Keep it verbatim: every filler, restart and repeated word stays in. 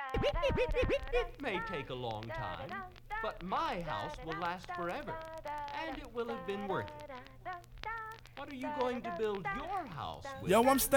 It may take a long time, but my house will last forever, and it will have been worth it. What are you going to build your house with? Yo, I'm